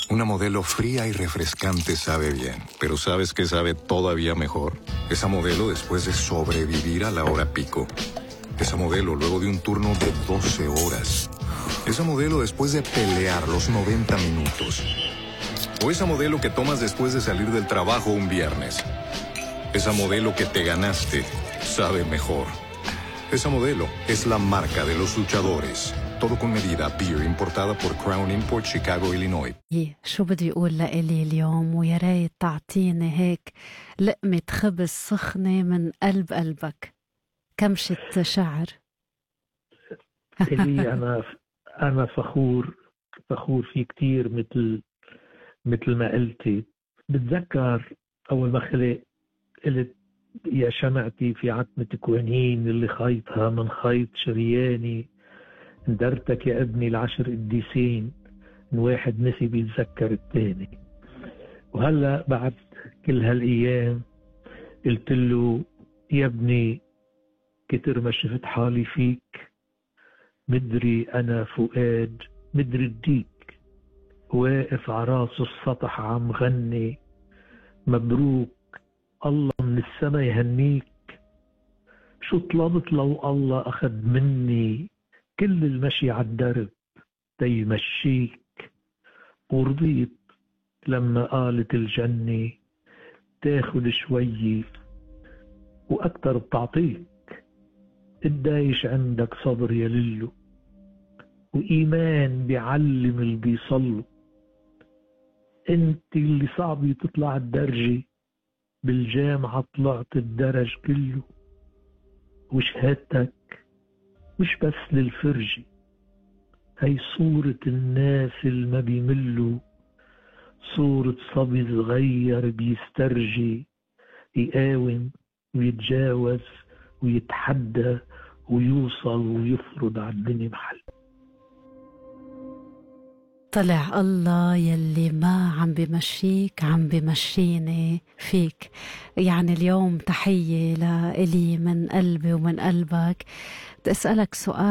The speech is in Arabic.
Una modelo fría y refrescante sabe bien, pero ¿sabes qué sabe todavía mejor? Esa modelo después de sobrevivir a la hora pico. Esa modelo luego de un turno de 12 horas. Esa modelo después de pelear los 90 minutos. O esa modelo que tomas después de salir del trabajo un viernes. Esa modelo que te ganaste sabe mejor. Esa modelo es la marca de los luchadores. Todo con medida. Beer importada por Crown Import, Chicago, Illinois. شو بدي أقول لإلي اليوم ويا ريت تعطيني هيك لقمة خبز سخنة من قلب قلبك، كمشة شعر. إلي أنا فخور فيه كتير، مثل ما قلتي. بتذكر أول ما قلت يا شمعتي في عتمة كوانين اللي خيطها من خيط شرياني، ندرتك يا ابني العشر قديسين، من واحد نسي بيتذكر التاني. وهلأ بعد كل هالأيام قلت له يا ابني كتر ما شفت حالي فيك، مدري أنا فؤاد مدري الديك، واقف عراس السطح عم غني، مبروك الله من السما يهنيك. شو طلبت لو الله أخذ مني كل المشي عالدرب تيمشيك، ورضيت لما قالت الجنة تاخد شوي وأكتر بتعطيك. قديش عندك صبر يا للو، وإيمان بيعلم اللي بيصلوا. انت اللي صعب تطلع الدرجة، بالجامعة طلعت الدرج كله. وشهادتك مش بس للفرجة، هي صورة الناس اللي ما بيملوا، صورة صبي صغير بيسترجي، يقاوم ويتجاوز ويتحدى ويوصل ويفرض على الدنيا محل. طلع الله يلي ما عم بمشيك عم بمشيني فيك. يعني اليوم تحية لإلي من قلبي ومن قلبك. بدي أسألك سؤال.